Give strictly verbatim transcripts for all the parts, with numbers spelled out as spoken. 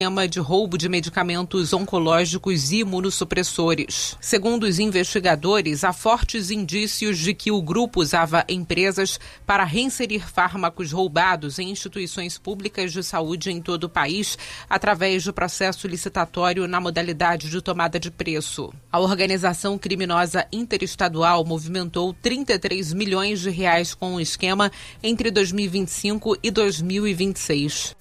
de roubo de medicamentos oncológicos e imunossupressores. Segundo os investigadores, há fortes indícios de que o grupo usava empresas para reinserir fármacos roubados em instituições públicas de saúde em todo o país, através do processo licitatório na modalidade de tomada de preço. A organização criminosa interestadual movimentou trinta e três milhões de reais com o esquema entre dois mil e vinte e cinco e dois mil e vinte e seis.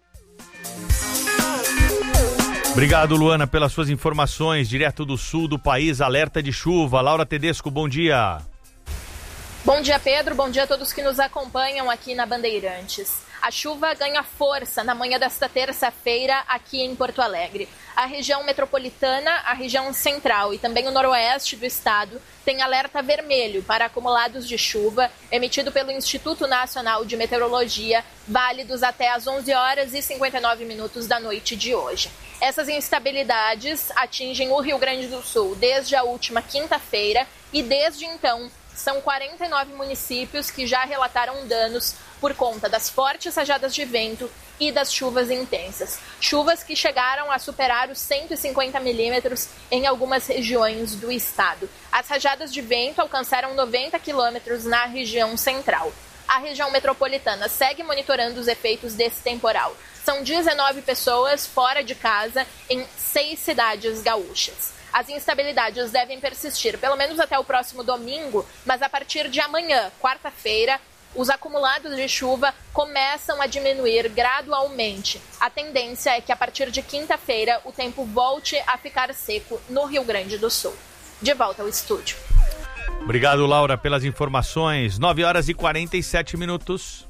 Obrigado, Luana, pelas suas informações. Direto do sul do país, alerta de chuva. Laura Tedesco, bom dia. Bom dia, Pedro. Bom dia a todos que nos acompanham aqui na Bandeirantes. A chuva ganha força na manhã desta terça-feira aqui em Porto Alegre. A região metropolitana, a região central e também o noroeste do estado tem alerta vermelho para acumulados de chuva emitido pelo Instituto Nacional de Meteorologia, válidos até às onze horas e cinquenta e nove minutos da noite de hoje. Essas instabilidades atingem o Rio Grande do Sul desde a última quinta-feira e desde então são quarenta e nove municípios que já relataram danos por conta das fortes rajadas de vento e das chuvas intensas. Chuvas que chegaram a superar os cento e cinquenta milímetros em algumas regiões do estado. As rajadas de vento alcançaram noventa quilômetros na região central. A região metropolitana segue monitorando os efeitos desse temporal. São dezenove pessoas fora de casa em seis cidades gaúchas. As instabilidades devem persistir pelo menos até o próximo domingo, mas a partir de amanhã, quarta-feira, os acumulados de chuva começam a diminuir gradualmente. A tendência é que a partir de quinta-feira o tempo volte a ficar seco no Rio Grande do Sul. De volta ao estúdio. Obrigado, Laura, pelas informações. nove horas e quarenta e sete minutos.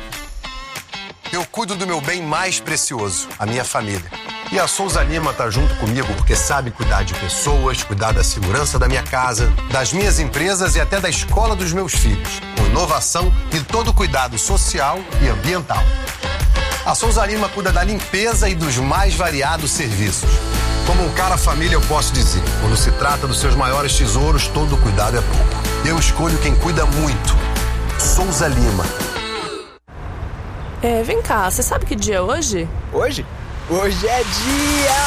Eu cuido do meu bem mais precioso, a minha família. E a Souza Lima tá junto comigo porque sabe cuidar de pessoas, cuidar da segurança da minha casa, das minhas empresas e até da escola dos meus filhos, com inovação e todo cuidado social e ambiental. A Souza Lima cuida da limpeza e dos mais variados serviços. Como um cara família, eu posso dizer, quando se trata dos seus maiores tesouros, todo cuidado é pouco. Eu escolho quem cuida muito. Souza Lima. É, vem cá, você sabe que dia é hoje? Hoje? Hoje é dia